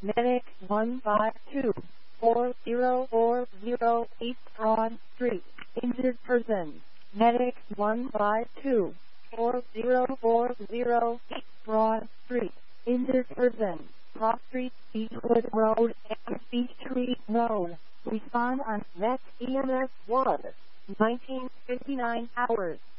Medic 152-40408 Broad Street. Injured person. Medic 152-40408 Broad Street. Injured person. Cross Street, Beechwood Road, and Beech Tree Road. Respond on VET EMS 1. 1959 hours.